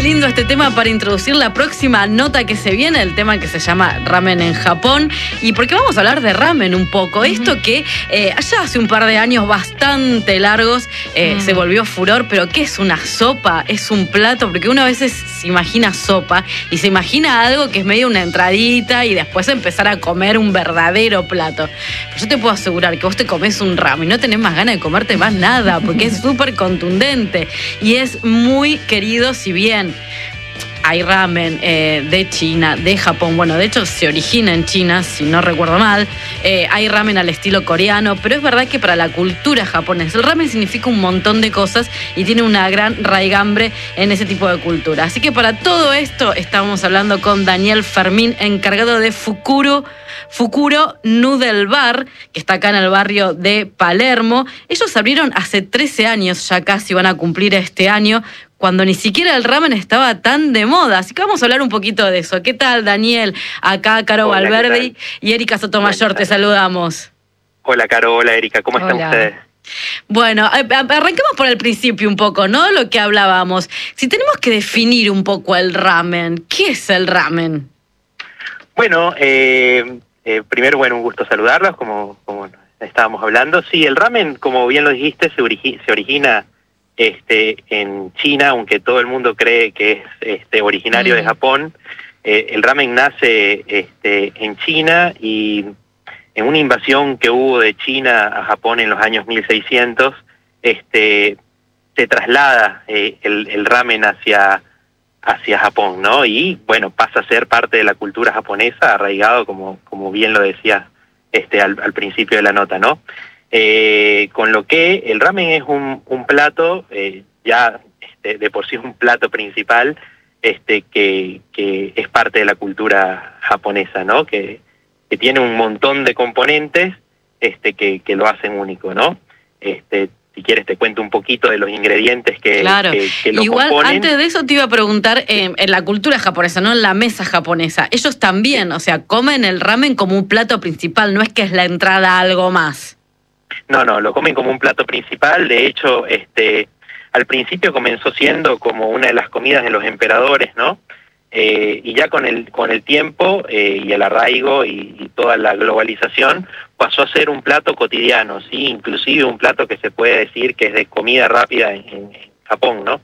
lindo este tema para introducir la próxima nota que se viene, el tema que se llama ramen en Japón. Y porque vamos a hablar de ramen un poco. Esto que allá hace un par de años bastante largos se volvió furor, pero ¿qué es una sopa? Es un plato, porque uno a veces se imagina sopa y se imagina algo que es medio una entradita y después empezar a comer un verdadero plato. Pero yo te puedo asegurar que vos te comés un ramen y no tenés más ganas de comerte más nada, porque es súper contundente y es muy querido, si bien hay ramen de China, de Japón. Bueno, de hecho se origina en China, si no recuerdo mal. Hay ramen al estilo coreano, pero es verdad que para la cultura japonesa el ramen significa un montón de cosas y tiene una gran raigambre en ese tipo de cultura. Así que para todo esto estamos hablando con Daniel Fermín, encargado de Fukuro Noodle Bar, que está acá en el barrio de Palermo. Ellos abrieron hace 13 años, ya casi van a cumplir este año, cuando ni siquiera el ramen estaba tan de moda. Así que vamos a hablar un poquito de eso. ¿Qué tal, Daniel? Acá Caro Valverde y Erika Sotomayor, te saludamos. Hola, Caro. Hola, Erika. ¿Cómo están ustedes? Bueno, arranquemos por el principio un poco, ¿no? Lo que hablábamos. Si tenemos que definir un poco el ramen, ¿qué es el ramen? Bueno, primero, un gusto saludarlos, como estábamos hablando. Sí, el ramen, como bien lo dijiste, se origina en China, aunque todo el mundo cree que es originario de Japón. El ramen nace en China y en una invasión que hubo de China a Japón en los años 1600, se traslada el ramen hacia Japón, ¿no? Y bueno, pasa a ser parte de la cultura japonesa, arraigado, como bien lo decía al principio de la nota, ¿no? Con lo que el ramen es un plato, ya de por sí es un plato principal, que es parte de la cultura japonesa, ¿no? Que tiene un montón de componentes que lo hacen único, ¿no? Si quieres te cuento un poquito de los ingredientes que lo Igual, componen. Antes de eso te iba a preguntar, en la cultura japonesa, no en la mesa japonesa, ellos también, o sea, comen el ramen como un plato principal, no es que es la entrada a algo más. No, lo comen como un plato principal. De hecho, al principio comenzó siendo como una de las comidas de los emperadores, ¿no? Y ya con el tiempo y el arraigo y toda la globalización pasó a ser un plato cotidiano, sí, inclusive un plato que se puede decir que es de comida rápida en Japón, ¿no?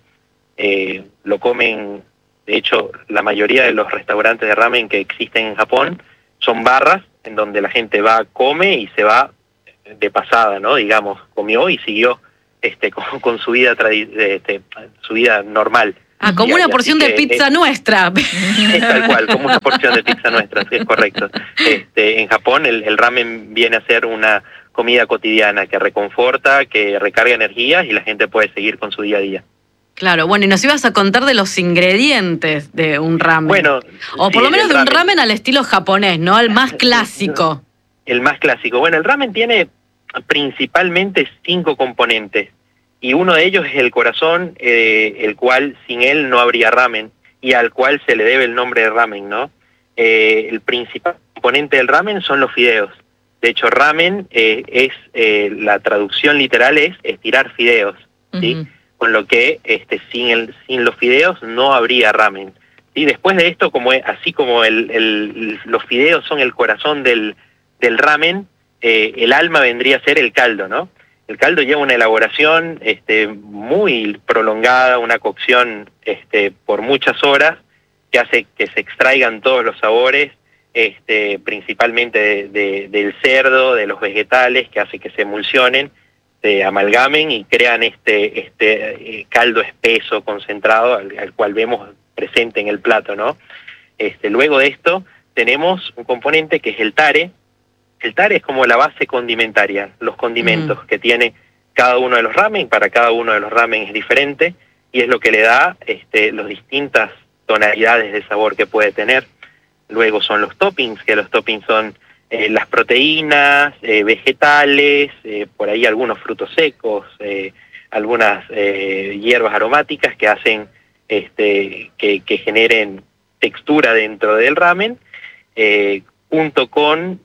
Lo comen, de hecho, la mayoría de los restaurantes de ramen que existen en Japón son barras en donde la gente va, come y se va de pasada, ¿no? Digamos, comió y siguió con su vida su vida normal. Como una porción de pizza nuestra. Es tal cual, como una porción de pizza nuestra, sí, es correcto. En Japón el ramen viene a ser una comida cotidiana que reconforta, que recarga energías y la gente puede seguir con su día a día. Claro, bueno, y nos ibas a contar de los ingredientes de un ramen. Bueno, o por lo menos de un ramen al estilo japonés, ¿no? El más clásico. El más clásico. Bueno, el ramen tiene principalmente 5 componentes y uno de ellos es el corazón, el cual sin él no habría ramen y al cual se le debe el nombre de ramen, ¿no? El principal componente del ramen son los fideos. De hecho, ramen la traducción literal es estirar fideos, ¿sí? Con lo que sin los fideos no habría ramen. Y después de esto, así como los fideos son el corazón del ramen, el alma vendría a ser el caldo, ¿no? El caldo lleva una elaboración muy prolongada, una cocción por muchas horas, que hace que se extraigan todos los sabores, principalmente del cerdo, de los vegetales, que hace que se emulsionen, se amalgamen y crean caldo espeso, concentrado, al cual vemos presente en el plato, ¿no? Luego de esto tenemos un componente que es el tare. El tare es como la base condimentaria, los condimentos que tiene cada uno de los ramen. Para cada uno de los ramen es diferente y es lo que le da las distintas tonalidades de sabor que puede tener. Luego son los toppings, que los toppings son las proteínas, vegetales, por ahí algunos frutos secos, algunas hierbas aromáticas que hacen que generen textura dentro del ramen, junto con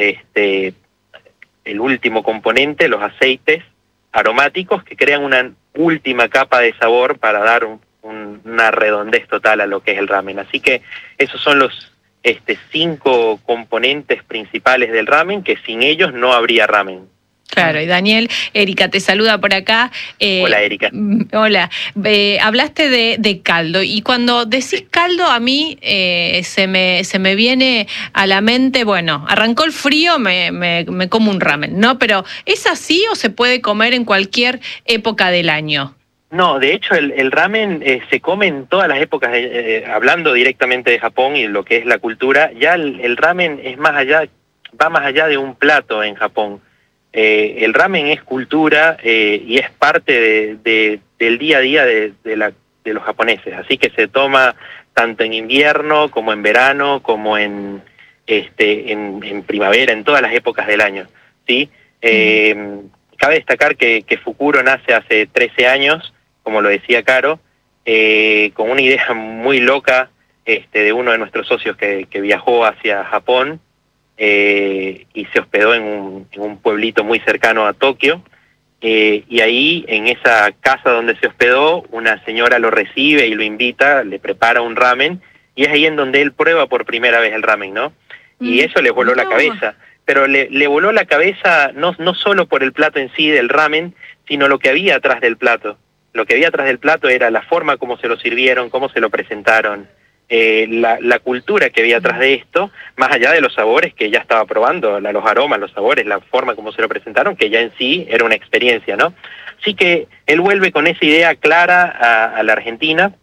el último componente, los aceites aromáticos, que crean una última capa de sabor para dar una redondez total a lo que es el ramen. Así que esos son los 5 componentes principales del ramen, que sin ellos no habría ramen. Claro, y Daniel, Erika te saluda por acá. Hola, Erika. Hola, hablaste de caldo, y cuando decís caldo a mí se me viene a la mente, bueno, arrancó el frío, me como un ramen, ¿no? Pero ¿es así o se puede comer en cualquier época del año? No, de hecho el ramen se come en todas las épocas, hablando directamente de Japón y lo que es la cultura, ya el ramen es va más allá de un plato en Japón. El ramen es cultura y es parte del día a día de los japoneses, así que se toma tanto en invierno como en verano, como en primavera, en todas las épocas del año, ¿sí? Cabe destacar que Fukuro nace hace 13 años, como lo decía Caro, con una idea muy loca de uno de nuestros socios que viajó hacia Japón, y se hospedó en un pueblito muy cercano a Tokio, y ahí en esa casa donde se hospedó, una señora lo recibe y lo invita, le prepara un ramen, y es ahí en donde él prueba por primera vez el ramen, ¿no? Y eso le voló la cabeza, pero le voló la cabeza no solo por el plato en sí del ramen, sino lo que había atrás del plato. Lo que había atrás del plato era la forma como se lo sirvieron, cómo se lo presentaron, la cultura que había atrás de esto, más allá de los sabores que ya estaba probando, los aromas, los sabores, la forma como se lo presentaron, que ya en sí era una experiencia, ¿no? Así que él vuelve con esa idea clara a la Argentina,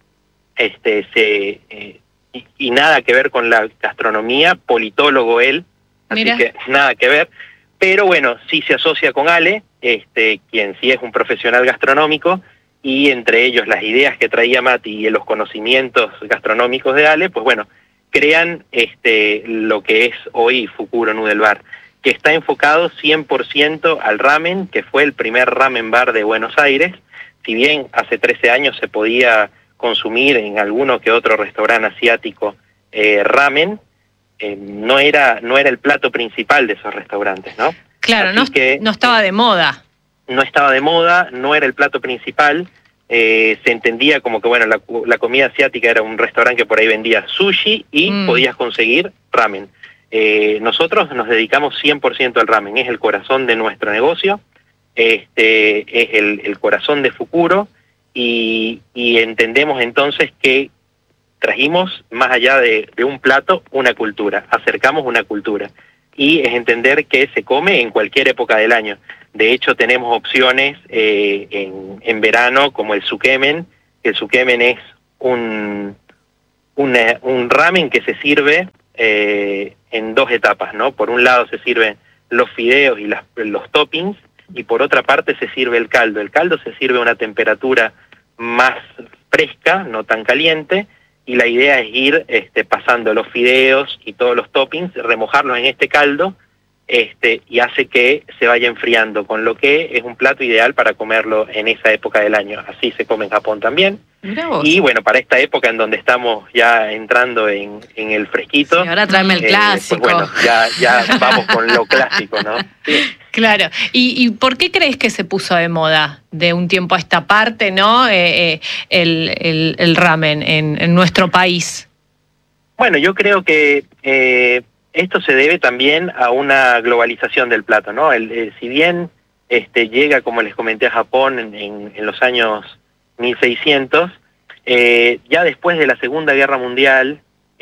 y nada que ver con la gastronomía, politólogo él, así Mira. que nada que ver, pero bueno, sí se asocia con Ale, quien sí es un profesional gastronómico, y entre ellos las ideas que traía Mati y los conocimientos gastronómicos de Ale, pues bueno, crean lo que es hoy Fukuro Noodle Bar, que está enfocado 100% al ramen, que fue el primer ramen bar de Buenos Aires. Si bien hace 13 años se podía consumir en alguno que otro restaurante asiático ramen, no era el plato principal de esos restaurantes, ¿no? Claro, no estaba de moda. No estaba de moda, no era el plato principal, se entendía como que bueno, la comida asiática era un restaurante que por ahí vendía sushi y podías conseguir ramen. Nosotros nos dedicamos 100% al ramen, es el corazón de nuestro negocio, es el corazón de Fukuro, y entendemos entonces que trajimos más allá de un plato una cultura, acercamos una cultura, y es entender que se come en cualquier época del año. De hecho, tenemos opciones en verano como el tsukemen. El tsukemen es un ramen que se sirve en 2 etapas, ¿no? Por un lado se sirven los fideos y los toppings, y por otra parte se sirve el caldo. El caldo se sirve a una temperatura más fresca, no tan caliente, y la idea es ir pasando los fideos y todos los toppings, remojarlos en este caldo, y hace que se vaya enfriando, con lo que es un plato ideal para comerlo en esa época del año. Así se come en Japón también. Y bueno, para esta época en donde estamos ya entrando en el fresquito, sí, ahora tráeme el clásico. Pues bueno, ya vamos con lo clásico, ¿no? Sí. Claro. ¿Y por qué crees que se puso de moda de un tiempo a esta parte, ¿no? El ramen en nuestro país. Bueno, yo creo que esto se debe también a una globalización del plato, ¿no? Si bien llega, como les comenté, a Japón en los años 1600, ya después de la Segunda Guerra Mundial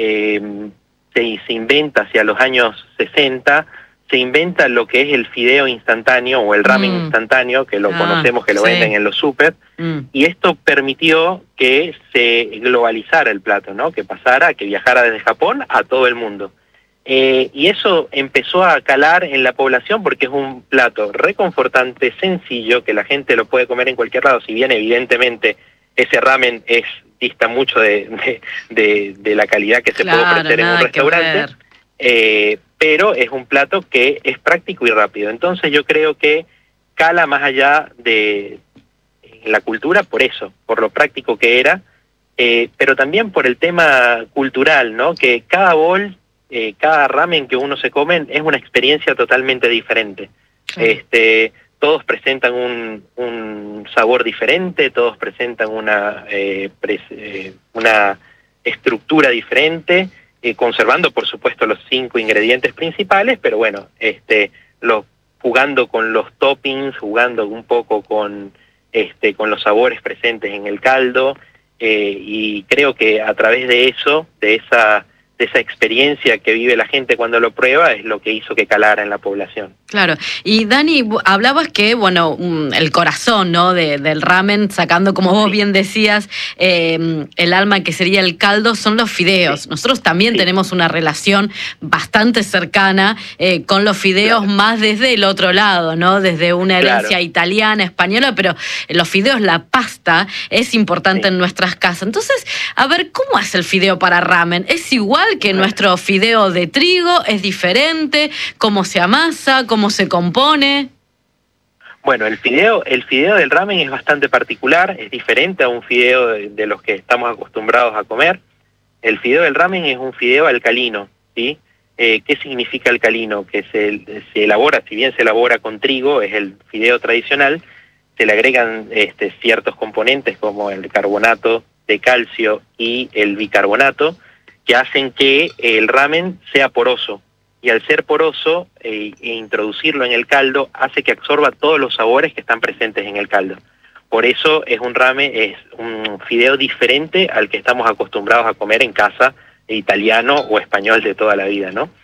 se inventa hacia los años 60, se inventa lo que es el fideo instantáneo o el ramen instantáneo, que lo conocemos, que lo venden en los súper, y esto permitió que se globalizara el plato, ¿no? Que viajara desde Japón a todo el mundo. Y eso empezó a calar en la población porque es un plato reconfortante, sencillo, que la gente lo puede comer en cualquier lado, si bien evidentemente ese ramen dista mucho de la calidad que se puede ofrecer en un restaurante, pero es un plato que es práctico y rápido. Entonces yo creo que cala más allá de la cultura por eso, por lo práctico que era, pero también por el tema cultural, ¿no? Que cada bol, cada ramen que uno se come es una experiencia totalmente diferente. todos presentan un sabor diferente, todos presentan una estructura diferente, conservando por supuesto los 5 ingredientes principales, pero bueno, jugando con los toppings, jugando un poco con los sabores presentes en el caldo, y creo que a través de eso, de esa experiencia que vive la gente cuando lo prueba, es lo que hizo que calara en la población. Claro. Y Dani, hablabas que, bueno, el corazón, ¿no?, del ramen, sacando, como vos bien decías, el alma que sería el caldo, son los fideos. Sí. Nosotros también tenemos una relación bastante cercana con los fideos, más desde el otro lado, ¿no? Desde una herencia italiana, española, pero los fideos, la pasta, es importante en nuestras casas. Entonces, a ver, ¿cómo es el fideo para ramen? ¿Es igual que nuestro fideo de trigo? ¿Es diferente? ¿Cómo se amasa? ¿Cómo se compone? Bueno, el fideo del ramen es bastante particular, es diferente a un fideo de los que estamos acostumbrados a comer. El fideo del ramen es un fideo alcalino, ¿sí? ¿Qué significa alcalino? Que se elabora, si bien se elabora con trigo, es el fideo tradicional, se le agregan ciertos componentes como el carbonato de calcio y el bicarbonato, que hacen que el ramen sea poroso. Y al ser poroso e introducirlo en el caldo hace que absorba todos los sabores que están presentes en el caldo. Por eso es un fideo diferente al que estamos acostumbrados a comer en casa, italiano o español de toda la vida, ¿no?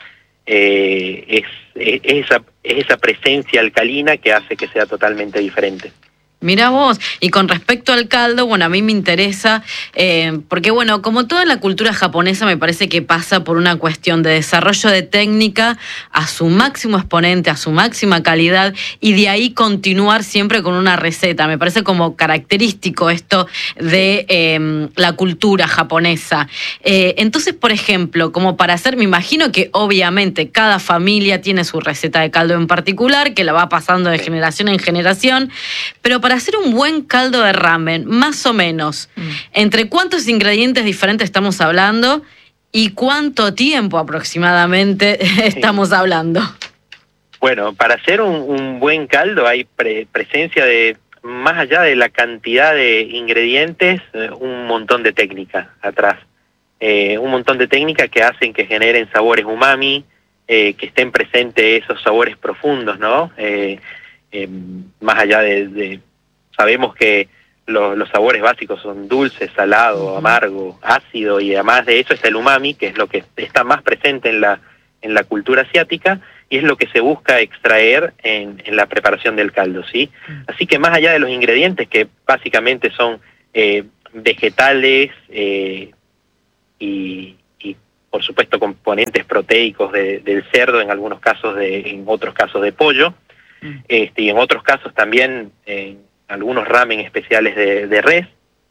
Es esa presencia alcalina que hace que sea totalmente diferente. Mirá vos, y con respecto al caldo, bueno, a mí me interesa, porque bueno, como toda la cultura japonesa me parece que pasa por una cuestión de desarrollo de técnica a su máximo exponente, a su máxima calidad, y de ahí continuar siempre con una receta. Me parece como característico esto de la cultura japonesa. Entonces, por ejemplo, como para hacer, me imagino que obviamente cada familia tiene su receta de caldo en particular, que la va pasando de generación en generación, pero para hacer un buen caldo de ramen, más o menos, ¿entre cuántos ingredientes diferentes estamos hablando y cuánto tiempo aproximadamente estamos hablando? Bueno, para hacer un buen caldo hay presencia de, más allá de la cantidad de ingredientes, un montón de técnica atrás. Un montón de técnicas que hacen que generen sabores umami, que estén presentes esos sabores profundos, ¿no? Más allá sabemos que los sabores básicos son dulce, salado, amargo, ácido, y además de eso está el umami, que es lo que está más presente en la cultura asiática, y es lo que se busca extraer en la preparación del caldo, ¿sí? Así que más allá de los ingredientes, que básicamente son vegetales y por supuesto componentes proteicos del cerdo, en algunos casos en otros casos de pollo, y en otros casos también algunos ramen especiales de res,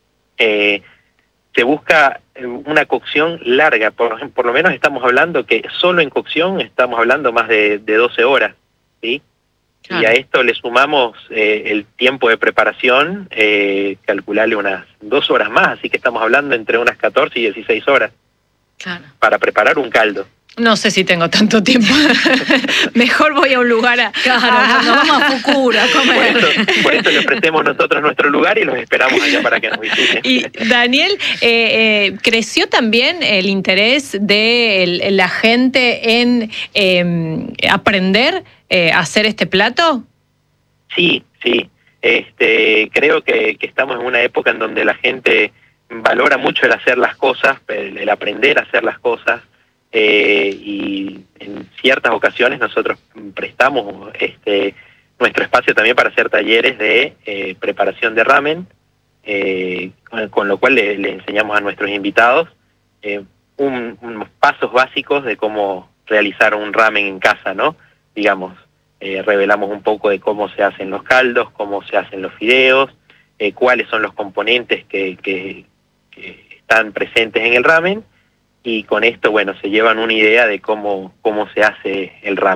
se busca una cocción larga. Por lo menos estamos hablando que solo en cocción estamos hablando más de 12 horas, ¿sí? Claro. Y a esto le sumamos el tiempo de preparación, calcularle unas 2 horas más, así que estamos hablando entre unas 14 y 16 horas para preparar un caldo. No sé si tengo tanto tiempo. Mejor voy a un lugar cuando vamos a Fukura a comer. Por eso le ofrecemos nosotros nuestro lugar y los esperamos allá para que nos visiten. Y Daniel, ¿creció también el interés de la gente en aprender a hacer este plato? Sí. Creo que estamos en una época en donde la gente valora mucho el hacer las cosas, el aprender a hacer las cosas. Y en ciertas ocasiones nosotros prestamos nuestro espacio también para hacer talleres de preparación de ramen, con lo cual le enseñamos a nuestros invitados unos pasos básicos de cómo realizar un ramen en casa, ¿no? Digamos, revelamos un poco de cómo se hacen los caldos, cómo se hacen los fideos, cuáles son los componentes que están presentes en el ramen. Y con esto, bueno, se llevan una idea de cómo se hace el ramen.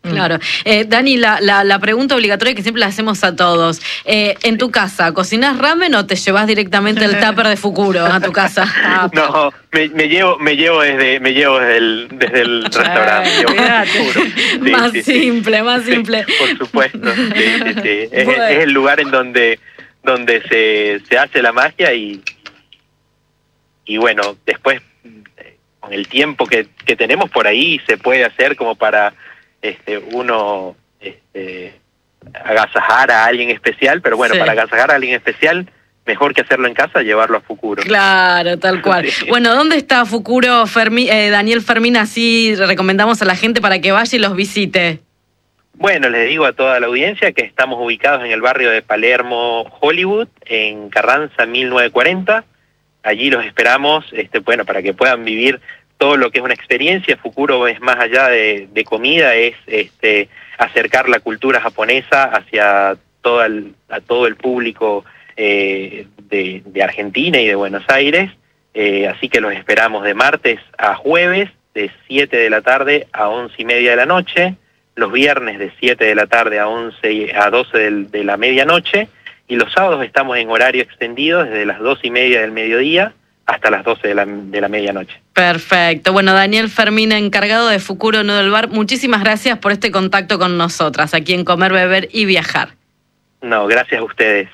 Claro. Dani, la pregunta obligatoria que siempre la hacemos a todos. En tu casa, ¿cocinás ramen o te llevas directamente el tupper de Fukuro a tu casa? No, me llevo desde el restaurante. Sí, más simple. Por supuesto. Sí. Es el lugar en donde se hace la magia y bueno, después con el tiempo que tenemos por ahí se puede hacer como para uno agasajar a alguien especial, pero bueno, para agasajar a alguien especial, mejor que hacerlo en casa, llevarlo a Fukuro. Claro, tal cual. Sí. Bueno, ¿dónde está Fukuro, Daniel Fermín? Así recomendamos a la gente para que vaya y los visite. Bueno, les digo a toda la audiencia que estamos ubicados en el barrio de Palermo, Hollywood, en Carranza 1940. Allí los esperamos, bueno, para que puedan vivir todo lo que es una experiencia. Fukuro es más allá de comida, es acercar la cultura japonesa hacia todo el público de Argentina y de Buenos Aires. Así que los esperamos de martes a jueves, de 7 de la tarde a 11:30 de la noche, los viernes de 7 de la tarde a 12 de la medianoche, y los sábados estamos en horario extendido desde las 2:30 del mediodía hasta las 12 de la medianoche. Perfecto. Bueno, Daniel Fermín, encargado de Fukuro Noodle Bar, muchísimas gracias por este contacto con nosotras, aquí en Comer, Beber y Viajar. No, gracias a ustedes.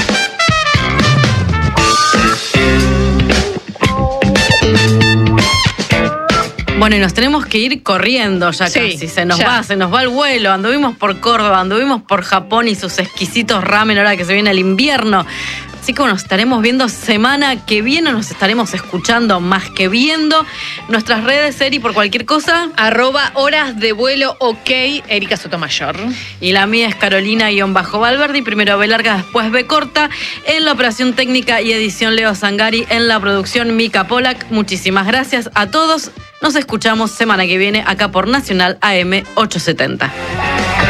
Bueno, y nos tenemos que ir corriendo ya casi. Se nos va el vuelo. Anduvimos por Córdoba, anduvimos por Japón y sus exquisitos ramen ahora que se viene el invierno. Así que nos estaremos viendo semana que viene, nos estaremos escuchando más que viendo. Nuestras redes, Eri, por cualquier cosa. @horasdevuelo_ok, Erika Sotomayor. Y la mía es Carolina_Valverde, primero B larga, después B corta. En la operación técnica y edición, Leo Zangari. En la producción, Mica Polak. Muchísimas gracias a todos. Nos escuchamos semana que viene acá por Nacional AM 870.